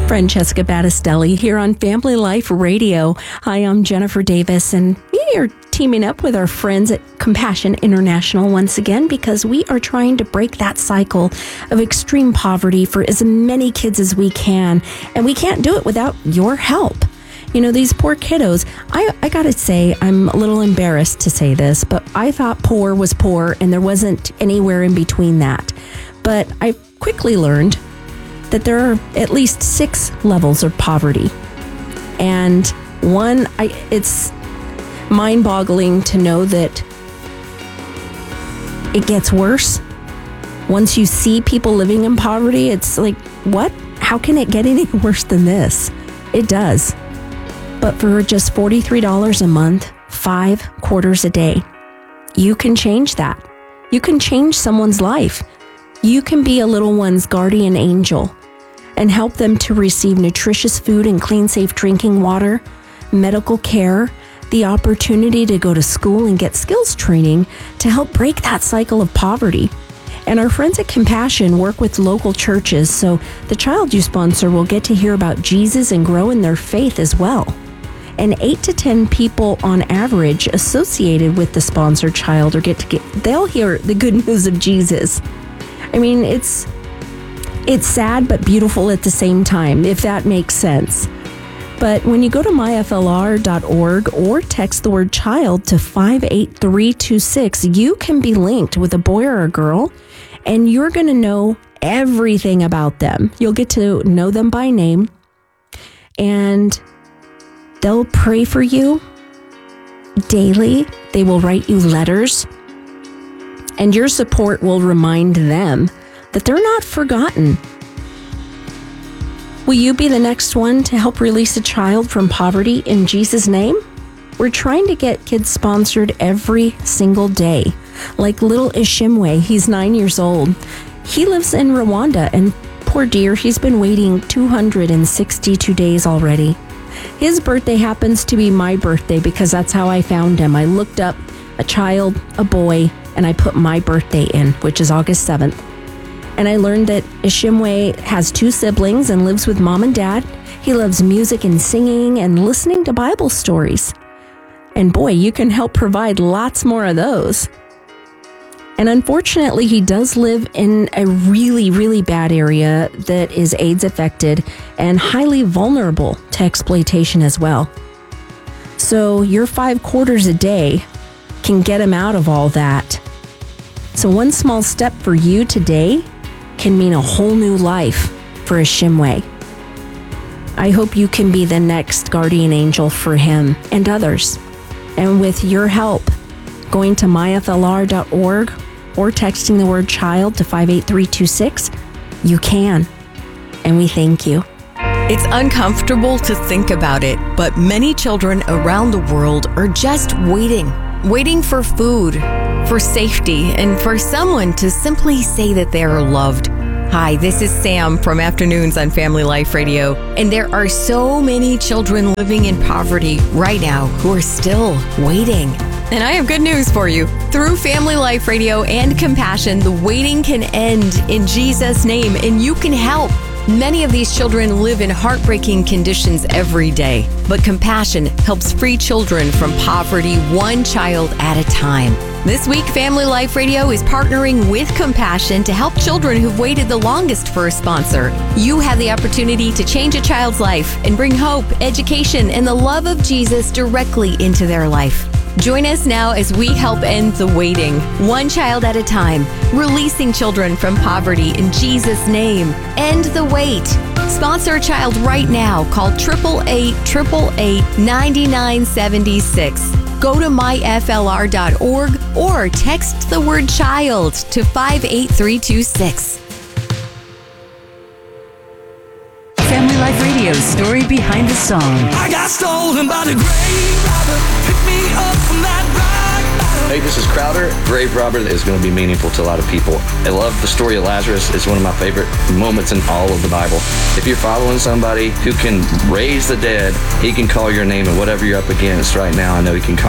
Francesca Battistelli here on Family Life Radio. Hi, I'm Jennifer Davis, and we are teaming up with our friends at Compassion International once again because we are trying to break that cycle of extreme poverty for as many kids as we can, and we can't do it without your help. You know, these poor kiddos, I gotta say, I'm a little embarrassed to say this, but I thought poor was poor and there wasn't anywhere in between that. But I quickly learned that there are at least 6 levels of poverty. And it's mind-boggling to know that it gets worse. Once you see people living in poverty, it's like, what? How can it get any worse than this? It does. But for just $43 a month, 5 quarters a day, you can change that. You can change someone's life. You can be a little one's guardian angel and help them to receive nutritious food and clean, safe drinking water, medical care, the opportunity to go to school and get skills training to help break that cycle of poverty. And our friends at Compassion work with local churches, so the child you sponsor will get to hear about Jesus and grow in their faith as well. And 8 to 10 people on average associated with the sponsored child they'll hear the good news of Jesus. I mean, it's sad but beautiful at the same time, if that makes sense. But when you go to myflr.org or text the word child to 58326, you can be linked with a boy or a girl, and you're going to know everything about them. You'll get to know them by name, and they'll pray for you daily. They will write you letters, and your support will remind them that they're not forgotten. Will you be the next one to help release a child from poverty in Jesus' name? We're trying to get kids sponsored every single day. Like little Ishimwe, he's 9 years old. He lives in Rwanda, and poor dear, he's been waiting 262 days already. His birthday happens to be my birthday because that's how I found him. I looked up a child, a boy, and I put my birthday in, which is August 7th. And I learned that Ishimwe has 2 siblings and lives with mom and dad. He loves music and singing and listening to Bible stories. And boy, you can help provide lots more of those. And unfortunately, he does live in a really, really bad area that is AIDS affected and highly vulnerable to exploitation as well. So your 5 quarters a day can get him out of all that. So one small step for you today can mean a whole new life for Ishimwe. I hope you can be the next guardian angel for him and others. And with your help, going to myflr.org or texting the word child to 58326, you can. And we thank you. It's uncomfortable to think about it, but many children around the world are just waiting for food, for safety, and for someone to simply say that they are loved. Hi, this is Sam from Afternoons on Family Life Radio, and there are so many children living in poverty right now who are still waiting. And I have good news for you. Through Family Life Radio and Compassion, the waiting can end in Jesus' name, and you can help. Many of these children live in heartbreaking conditions every day, but Compassion helps free children from poverty one child at a time. This week, Family Life Radio is partnering with Compassion to help children who've waited the longest for a sponsor. You have the opportunity to change a child's life and bring hope, education, and the love of Jesus directly into their life. Join us now as we help end the waiting, one child at a time, releasing children from poverty in Jesus' name. End the wait. Sponsor a child right now. Call 888-888-9976. Go to myflr.org or text the word child to 58326. Family Life Radio's story behind the song. I got stolen by the grave robber. Pick me up from that rock bottom. Hey, this is Crowder. Grave robber is going to be meaningful to a lot of people. I love the story of Lazarus. It's one of my favorite moments in all of the Bible. If you're following somebody who can raise the dead, he can call your name, and whatever you're up against right now, I know he can